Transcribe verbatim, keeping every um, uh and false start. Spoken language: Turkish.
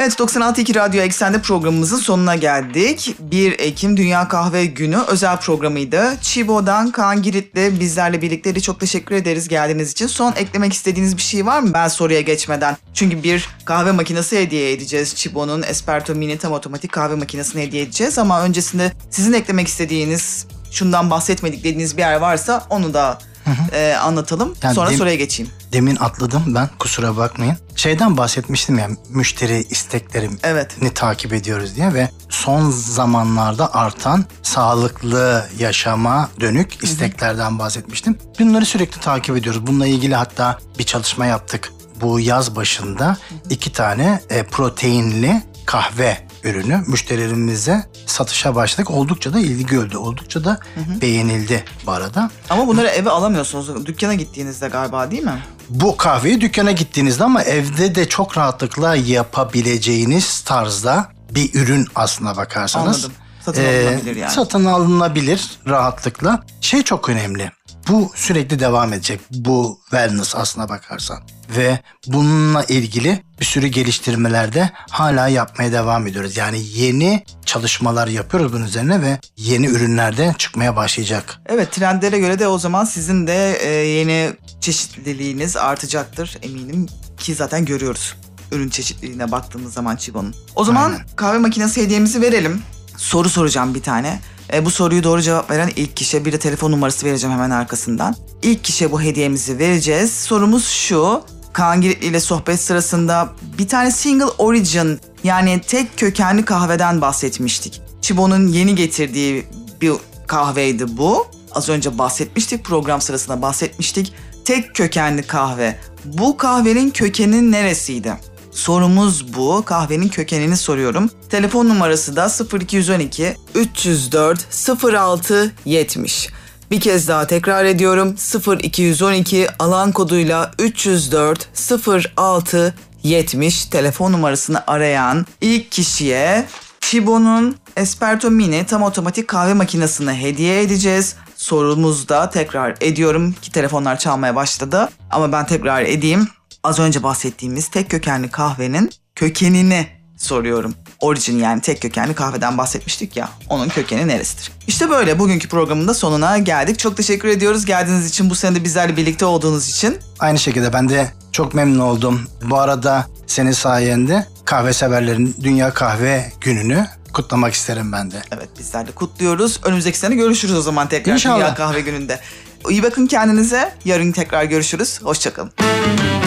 Evet, doksan altı iki Radyo Eksen'de programımızın sonuna geldik. bir Ekim Dünya Kahve Günü özel programıydı. Chibo'dan Kaan Girit'le bizlerle birlikteydi. Çok teşekkür ederiz geldiğiniz için. Son eklemek istediğiniz bir şey var mı ben soruya geçmeden? Çünkü bir kahve makinesi hediye edeceğiz. Chibo'nun Espresso Mini tam otomatik kahve makinesini hediye edeceğiz. Ama öncesinde sizin eklemek istediğiniz, şundan bahsetmedik dediğiniz bir yer varsa onu da Hı hı. E, anlatalım. Yani sonra dem, soruya geçeyim. Demin atladım ben, kusura bakmayın. Şeyden bahsetmiştim ya, müşteri isteklerini evet. takip ediyoruz diye ve son zamanlarda artan sağlıklı yaşama dönük isteklerden hı hı. bahsetmiştim. Bunları sürekli takip ediyoruz. Bununla ilgili hatta bir çalışma yaptık. Bu yaz başında hı hı. iki tane e, proteinli kahve ürünü müşterilerimize satışa başladık. Oldukça da ilgi gördü. Oldukça da hı hı. beğenildi bu arada. Ama bunları eve alamıyorsunuz. Dükkana gittiğinizde galiba, değil mi? Bu kahveyi dükkana gittiğinizde ama evde de çok rahatlıkla yapabileceğiniz tarzda bir ürün aslına bakarsanız. Anladım. Satın alınabilir yani. Satın alınabilir rahatlıkla. Şey çok önemli. Bu sürekli devam edecek. Bu wellness aslına bakarsan. Ve bununla ilgili bir sürü geliştirmelerde hala yapmaya devam ediyoruz. Yani yeni çalışmalar yapıyoruz bunun üzerine ve yeni ürünler de çıkmaya başlayacak. Evet, trendlere göre de o zaman sizin de e, yeni çeşitliliğiniz artacaktır eminim ki zaten görüyoruz ürün çeşitliliğine baktığımız zaman Chibo'nun. O zaman Aynen. kahve makinesi hediyemizi verelim. Soru soracağım bir tane. E, bu soruyu doğru cevap veren ilk kişiye bir de telefon numarası vereceğim hemen arkasından. İlk kişiye bu hediyemizi vereceğiz. Sorumuz şu: Kaan Giritli ile sohbet sırasında bir tane single origin, yani tek kökenli kahveden bahsetmiştik. Chibo'nun yeni getirdiği bir kahveydi bu. Az önce bahsetmiştik, program sırasında bahsetmiştik. Tek kökenli kahve. Bu kahvenin kökeni neresiydi? Sorumuz bu. Kahvenin kökenini soruyorum. Telefon numarası da sıfır iki on iki üç yüz dört sıfır altı yetmiş. Bir kez daha tekrar ediyorum. sıfır iki on iki alan koduyla üç yüz dört sıfır altı yetmiş telefon numarasını arayan ilk kişiye Chibo'nun Espresso Mini tam otomatik kahve makinesini hediye edeceğiz. Sorumuzda tekrar ediyorum ki telefonlar çalmaya başladı. Ama ben tekrar edeyim. Az önce bahsettiğimiz tek kökenli kahvenin kökenini soruyorum. Origin, yani tek kökenli kahveden bahsetmiştik ya. Onun kökeni neresidir? İşte böyle, bugünkü programın da sonuna geldik. Çok teşekkür ediyoruz geldiğiniz için, bu sene de bizlerle birlikte olduğunuz için. Aynı şekilde ben de çok memnun oldum. Bu arada senin sayende kahve severlerin Dünya Kahve Günü'nü kutlamak isterim ben de. Evet, bizler de kutluyoruz. Önümüzdeki sene görüşürüz o zaman tekrar İnşallah. Dünya Kahve Günü'nde. İyi bakın kendinize. Yarın tekrar görüşürüz. Hoşça kalın.